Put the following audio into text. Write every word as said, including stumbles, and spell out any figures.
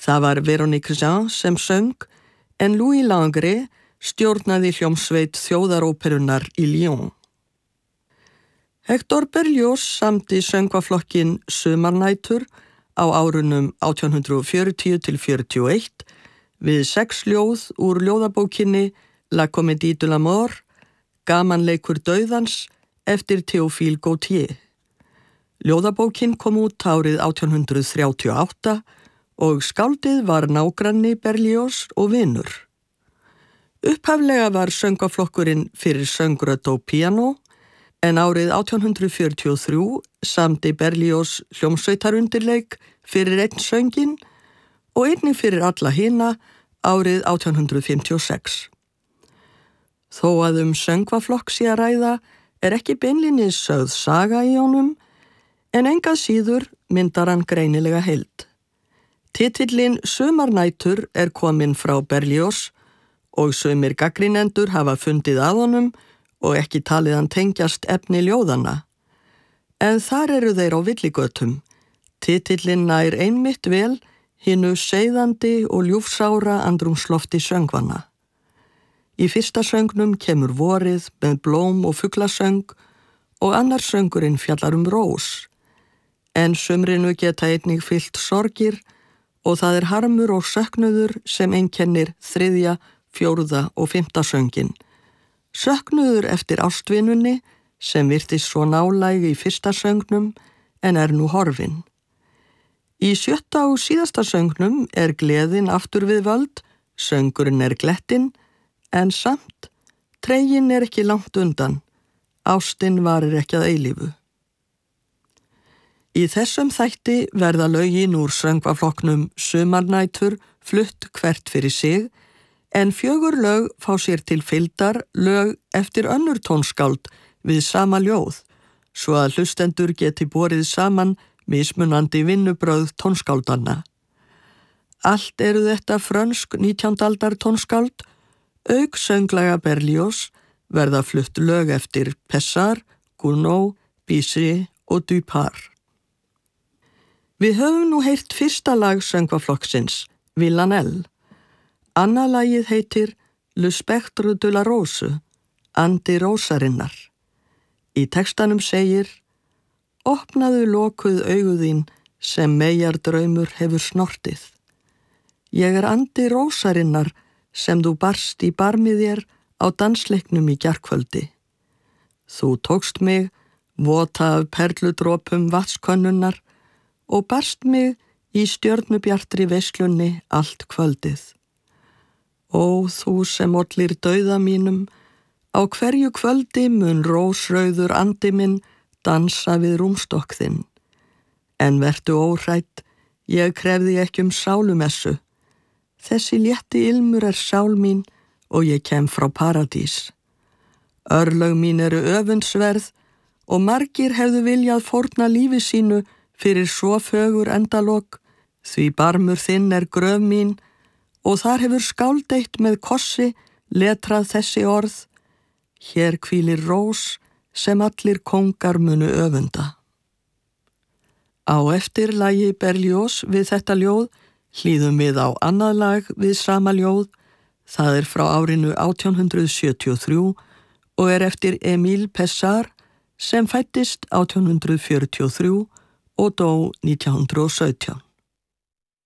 Það var Véronique Jean sem söng, en Louis Langret stjórnaði hljómsveit þjóðaróperunnar í Lyon. Hector Berlioz samdi söngvaflokkin Sumarnætur á árunum átján hundrað fjörutíu til fjörutíu og eitt við sex ljóð úr ljóðabókinni La Comédie de la Mort, Gamanleikur dauðans, eftir Théophile Gautier. Ljóðabókin kom út árið átján hundrað þrjátíu og átta og skáldið var nágranni Berlioz og vinur. Upphaflega var söngvaflokkurinn fyrir söngrödd og píanó, en árið átján hundrað fjörutíu og þrjú samdi Berlioz hljómsveitarundirleik fyrir einn sönginn og einnig fyrir alla hina árið átján hundrað fimmtíu og sex. Þó að um söngvaflokk sé að ræða er ekki beinlínis sögð saga í honum, en engað síður myndar hann greinilega heild. Titillinn Sumarnætur er kominn frá Berlioz og sumir gagnrýnendur hafa fundið að honum og ekki talið hann tengjast efni ljóðanna. En þar eru þeir á villigötum. Titillinn nær einmitt vel hinu seiðandi og ljúfsára andrúmslofti söngvanna. Í fyrsta söngnum kemur vorið með blóm og fuglasöng og annar söngurinn fjallar um rós. En sumrinu geta einnig fyllt sorgir og það er harmur og söknuður sem einkennir þriðja, fjórða og fimmta sönginn. Söknuður eftir ástvinunni sem virtist svo nálæg í fyrsta söngnum en er nú horfin. Í sjötta og síðasta söngnum er gleðin aftur við völd, söngurinn er glettinn, en samt, treginn er ekki langt undan, ástin varir ekki að eilífu. Í þessum þætti verða lögin úr söngvaflokknum Sumarnætur flutt hvert fyrir sig, en fjögur lög fá sér til fylgdar lög eftir önnur tónskáld við sama ljóð, svo að hlustendur geti borið saman mismunandi vinnubrögð tónskáldanna. Allt eru þetta frönsk nítjándu aldar tónskáld, auk sönglaga Berlioz verða flutt lög eftir Pessard, Gounod, Bizet og Dupas. Við höfum nú heyrt fyrsta lag söngvaflokksins, Villanelle. Annað lagið heitir Le Spectre de la Rose, Andi rósarinnar. Í textanum segir: Opnaðu lokuð augu þín sem meyjar draumur hefur snortið. Ég er andi rósarinnar sem þú barst í barmið þér á dansleiknum í gærkvöldi. Þú tókst mig, vota af perludrópum vatnskönnunar og barst mig í stjörnubjartri veislunni allt kvöldið. Ó, þú sem ollir dauða mínum, á hverju kvöldi mun rósrauður andi minn dansa við rúmstokk þinn. En vertu óhrædd, ég krefði ekki um sálumessu. Þessi létti ilmur er sál mín og ég kem frá paradís. Örlög mín eru öfundsverð og margir hefðu viljað fórna lífi sínu fyrir svo fögur endalok, því barmur þinn er gröf mín og þar hefur skáldeitt með kossi letrað þessi orð: Hér hvílir rós sem allir kóngar munu öfunda. Á eftir lagi Berlioz við þetta ljóð hlýðum við á annað lag við sama ljóð, það er frá árinu átján hundrað sjötíu og þrjú og er eftir Émile Pessard sem fæddist átján hundrað fjörutíu og þrjú og dó nítján hundrað og sautján.